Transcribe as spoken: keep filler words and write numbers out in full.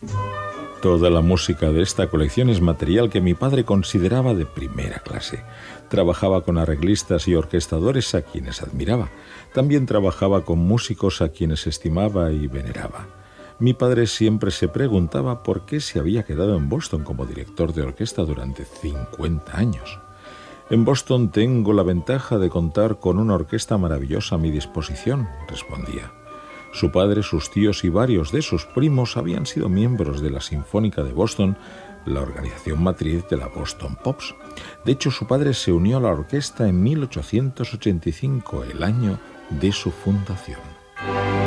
Toda la música de esta colección es material que mi padre consideraba de primera clase. Trabajaba con arreglistas y orquestadores a quienes admiraba. También trabajaba con músicos a quienes estimaba y veneraba. Mi padre siempre se preguntaba por qué se había quedado en Boston como director de orquesta durante cincuenta años. En Boston tengo la ventaja de contar con una orquesta maravillosa a mi disposición, respondía. Su padre, sus tíos y varios de sus primos habían sido miembros de la Sinfónica de Boston, la organización matriz de la Boston Pops. De hecho, su padre se unió a la orquesta en mil ochocientos ochenta y cinco, el año de su fundación.